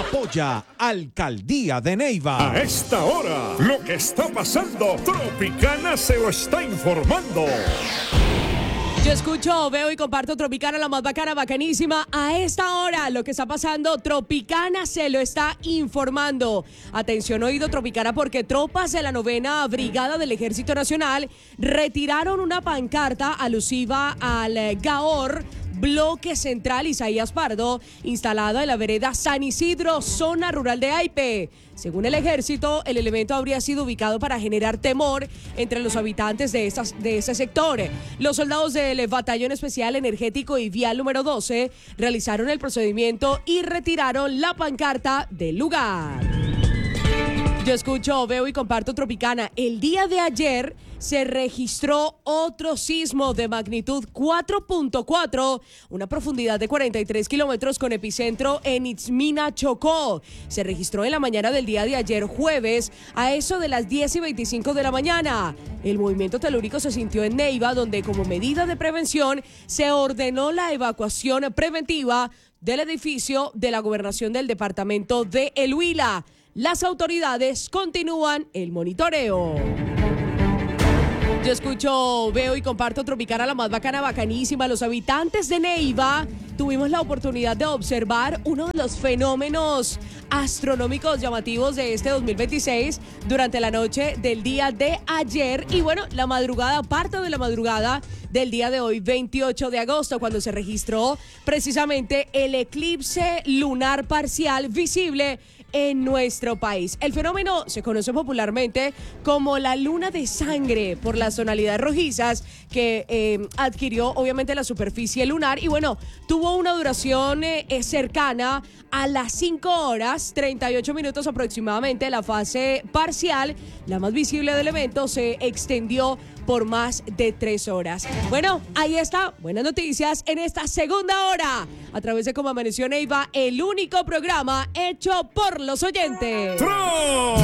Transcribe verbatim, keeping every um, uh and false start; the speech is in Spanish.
Apoya Alcaldía de Neiva. A esta hora, lo que está pasando, Tropicana se lo está informando. Yo escucho, veo y comparto Tropicana, la más bacana, bacanísima. A esta hora, lo que está pasando, Tropicana se lo está informando. Atención, oído Tropicana, porque tropas de la novena Brigada del Ejército Nacional retiraron una pancarta alusiva al Gaor, Bloque Central Isaías Pardo, instalada en la vereda San Isidro, zona rural de Aipe. Según el ejército, el elemento habría sido ubicado para generar temor entre los habitantes de, estas, de ese sector. Los soldados del Batallón Especial Energético y Vial número doce realizaron el procedimiento y retiraron la pancarta del lugar. Yo escucho, veo y comparto Tropicana. El día de ayer se registró otro sismo de magnitud cuatro punto cuatro, una profundidad de cuarenta y tres kilómetros con epicentro en Itzmina, Chocó. Se registró en la mañana del día de ayer jueves a eso de las diez y veinticinco de la mañana. El movimiento telúrico se sintió en Neiva, donde como medida de prevención se ordenó la evacuación preventiva del edificio de la gobernación del departamento de El Huila. Las autoridades continúan el monitoreo. Yo escucho, veo y comparto Tropicana, la más bacana, bacanísima. Los habitantes de Neiva tuvimos la oportunidad de observar uno de los fenómenos astronómicos llamativos de este dos mil veintiséis durante la noche del día de ayer. Y bueno, la madrugada, parte de la madrugada del día de hoy, veintiocho de agosto, cuando se registró precisamente el eclipse lunar parcial visible en nuestro país. El fenómeno se conoce popularmente como la luna de sangre por las tonalidades rojizas que eh, adquirió obviamente la superficie lunar y bueno, tuvo una duración eh, cercana a las cinco horas, treinta y ocho minutos aproximadamente. La fase parcial, la más visible del evento, se extendió por más de tres horas. Bueno, ahí está, buenas noticias en esta segunda hora, a través de Como Amaneció Neiva, el único programa hecho por los oyentes. ¡Tro!